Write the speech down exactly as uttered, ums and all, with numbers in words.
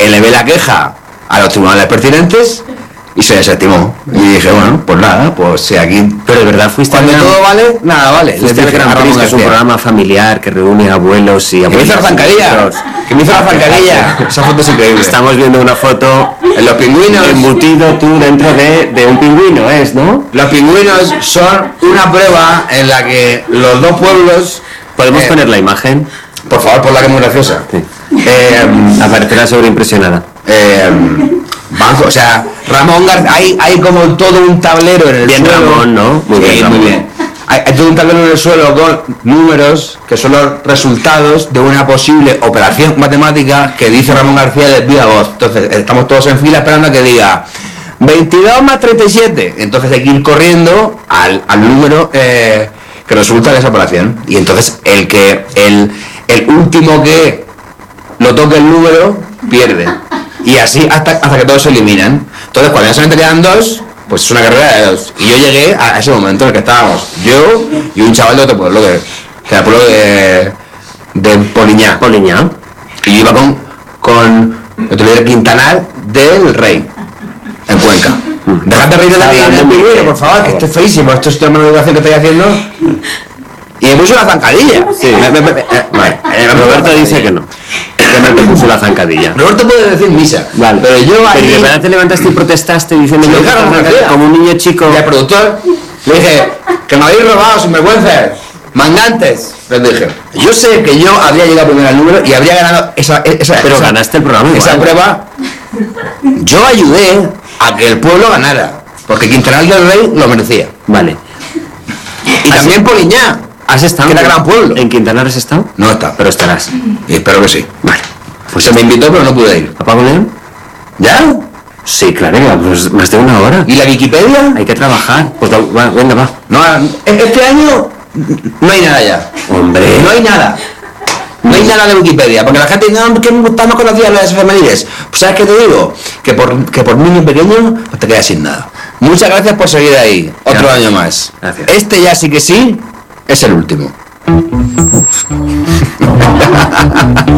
elevé la queja a los tribunales pertinentes y se desestimó. Y dije, bueno, pues nada, pues si aquí... Pero de verdad fuiste Cuando a... todo vale, nada vale. Fuiste al Gran Prix, que es un programa familiar que reúne abuelos y Que me abuelas. hizo la zancadilla. Que me hizo la zancadilla. Esa foto es increíble. Estamos viendo una foto... En los pingüinos. Embutido tú dentro de, de un pingüino, ¿es, no? Los pingüinos son una prueba en la que los dos pueblos... ¿Podemos eh, poner la imagen? Por favor, por la que es muy graciosa. Sí. Eh, Aparecerá sobreimpresionada. eh, Banco, o sea, Ramón García, hay, hay como todo un tablero en el Bien suelo. Ramón, ¿no? Muy Sí, bien, Ramón. muy bien. Hay, hay todo un tablero en el suelo con números que son los resultados de una posible operación matemática que dice Ramón García de viva voz. Entonces, estamos todos en fila esperando a que diga veintidós más treinta y siete. Entonces hay que ir corriendo al, al número eh, que resulta de esa operación. Y entonces el que el, el último que lo toque el número pierde. Y así hasta, hasta que todos se eliminan. Entonces cuando ya solamente quedan dos, pues es una carrera de dos. Y yo llegué a ese momento en el que estábamos yo y un chaval de otro pueblo, que, que era el pueblo de, de Poliñá. Poliñá. Y yo iba con, con el líder Quintanar del Rey, en Cuenca. Dejad de reír de mí en el pingüino, por favor, que esto es feísimo, esto es una educación que estoy haciendo. Y me puso una zancadilla. Sí. Me- me- me- eh, Vale. eh, Roberto dice que no. Que no te puso la zancadilla. Roberto puede decir misa. Vale. Pero yo Pero ahí... de verdad te levantaste y protestaste diciendo Sí, yo, claro, como- García. como un niño chico. Y al productor le dije, que me habéis robado, sinvergüenzas, mangantes. Les dije, yo sé que yo habría llegado primero al número y habría ganado esa, esa, Pero esa- ganaste el programa esa igual. prueba. Yo ayudé a que el pueblo ganara, porque Quintanar del Rey lo merecía. Vale. Y ¿Has- también Poliñá, ¿Has estado? que era gran pueblo. ¿En Quintanar has estado? No está, Pero estarás. y espero que sí. Vale. Pues se me invitó, pero no pude ir. ¿Apago León? ¿Ya? Sí, claro, pues más de una hora. ¿Y la Wikipedia? Hay que trabajar. Pues va, va, venga, va. No, este año no hay nada ya. Hombre. No hay nada. No hay nada de Wikipedia, porque la gente dice, no, que me gustan más conocidas las efemérides. Pues ¿sabes qué te digo? Que por, que por niño pequeño pues te quedas sin nada. Muchas gracias por seguir ahí. Otro Gracias. año más. Gracias. Este ya sí que sí es el último.